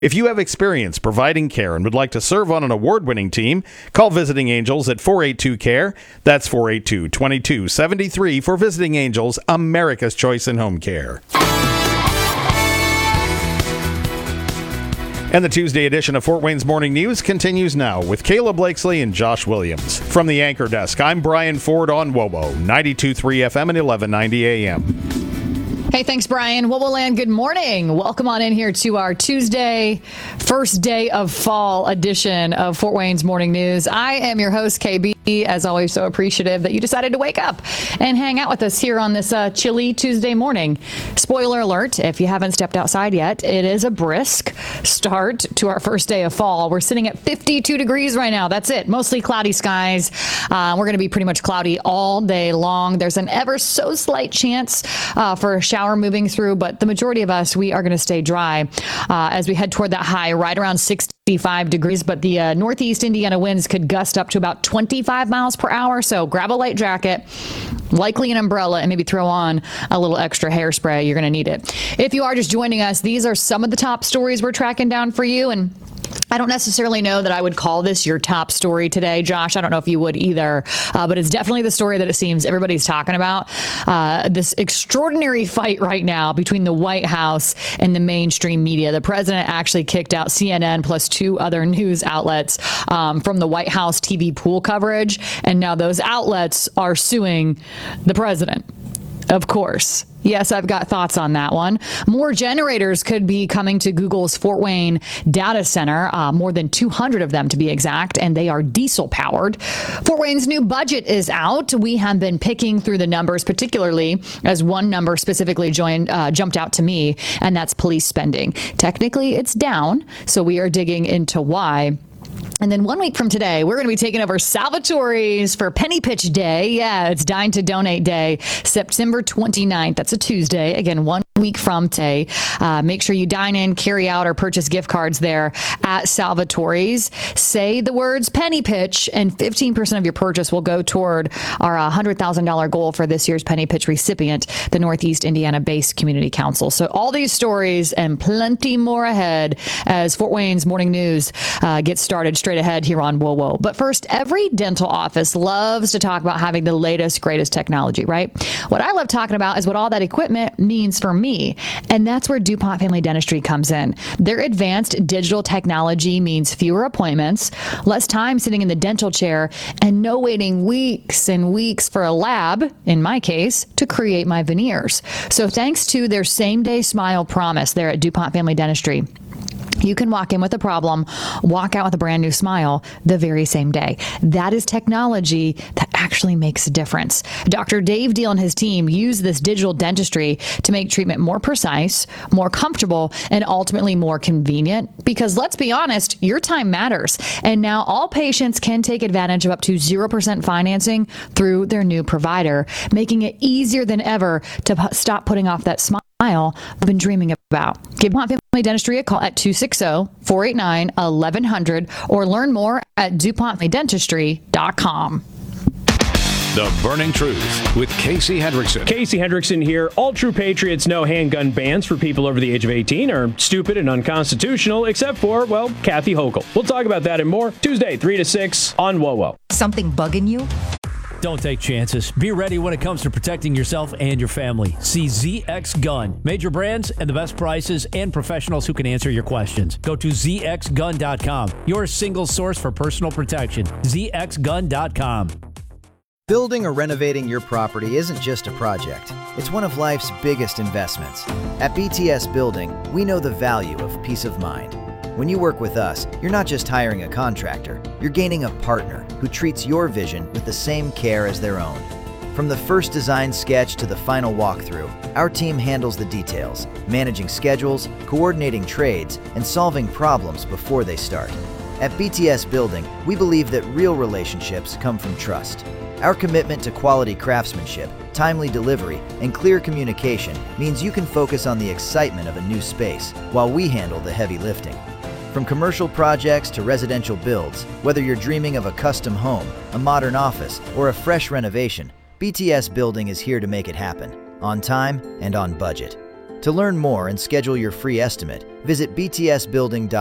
If you have experience providing care and would like to serve on an award-winning team, call Visiting Angels at 482-CARE. That's 482-2273 for Visiting Angels, America's choice in home care. And the Tuesday edition of Fort Wayne's Morning News continues now with Kayla Blakesley and Josh Williams. From the anchor desk, I'm Brian Ford on WOWO, 92.3 FM and 1190 AM. Hey, thanks, Brian. WOWOland, good morning. Welcome on in here to our Tuesday, first day of fall edition of Fort Wayne's Morning News. I am your host, KB. As always, so appreciative that you decided to wake up and hang out with us here on this chilly Tuesday morning. Spoiler alert, if you haven't stepped outside yet, it is a brisk start to our first day of fall. We're sitting at 52 degrees right now. That's it. Mostly cloudy skies. We're going to be pretty much cloudy all day long. There's an ever so slight chance for a shower moving through, but the majority of us, we are going to stay dry as we head toward that high right around 65 degrees, but the northeast Indiana winds could gust up to about 25 miles per hour. So grab a light jacket, likely an umbrella, and maybe throw on a little extra hairspray. You're going to need it. If you are just joining us, these are some of the top stories we're tracking down for you. And I don't necessarily know that I would call this your top story today, Josh. I don't know if you would either, but it's definitely the story that it seems everybody's talking about. This extraordinary fight right now between the White House and the mainstream media. The president actually kicked out CNN plus two other news outlets from the White House TV pool coverage, and now those outlets are suing the president. Of course. Yes, I've got thoughts on that one. More generators could be coming to Google's Fort Wayne data center, more than 200 of them to be exact, and they are diesel powered. Fort Wayne's new budget is out. We have been picking through the numbers, particularly as one number specifically jumped out to me, and that's police spending. Technically, it's down, so we are digging into why. And then 1 week from today, we're going to be taking over Salvatore's for Penny Pitch Day. Yeah, it's Dine to Donate Day, September 29th. That's a Tuesday. Again, 1 week from today. Make sure you dine in, carry out, or purchase gift cards there at Salvatore's. Say the words Penny Pitch, and 15% of your purchase will go toward our $100,000 goal for this year's Penny Pitch recipient, the Northeast Indiana-based Community Council. So all these stories and plenty more ahead as Fort Wayne's Morning News gets started straight ahead here on WOWO. But first, every dental office loves to talk about having the latest, greatest technology, right? What I love talking about is what all that equipment means for me. And that's where DuPont Family Dentistry comes in. Their advanced digital technology means fewer appointments, less time sitting in the dental chair, and no waiting weeks and weeks for a lab, in my case, to create my veneers. So thanks to their same-day smile promise there at DuPont Family Dentistry, you can walk in with a problem, walk out with a brand new smile the very same day. That is technology that actually makes a difference. Dr. Dave Deal and his team use this digital dentistry to make treatment more precise, more comfortable, and ultimately more convenient. Because let's be honest, your time matters. And now all patients can take advantage of up to 0% financing through their new provider, making it easier than ever to stop putting off that smile I've been dreaming about. Give DuPont Family Dentistry a call at 260-489-1100 or learn more at DuPontFamilyDentistry.com. The Burning Truth with Casey Hendrickson. Casey Hendrickson here. All true patriots know handgun bans for people over the age of 18 are stupid and unconstitutional, except for, well, Kathy Hochul. We'll talk about that and more Tuesday, 3 to 6 on WOWO. Something bugging you? Don't take chances. Be ready when it comes to protecting yourself and your family. See ZX Gun. Major brands and the best prices and professionals who can answer your questions. Go to zxgun.com. Your single source for personal protection. zxgun.com. Building or renovating your property isn't just a project. It's one of life's biggest investments. At BTS Building, we know the value of peace of mind. When you work with us, you're not just hiring a contractor, you're gaining a partner who treats your vision with the same care as their own. From the first design sketch to the final walkthrough, our team handles the details, managing schedules, coordinating trades, and solving problems before they start. At BTS Building, we believe that real relationships come from trust. Our commitment to quality craftsmanship, timely delivery, and clear communication means you can focus on the excitement of a new space while we handle the heavy lifting. From commercial projects to residential builds, whether you're dreaming of a custom home, a modern office, or a fresh renovation, BTS Building is here to make it happen, on time and on budget. To learn more and schedule your free estimate, visit btsbuilding.com.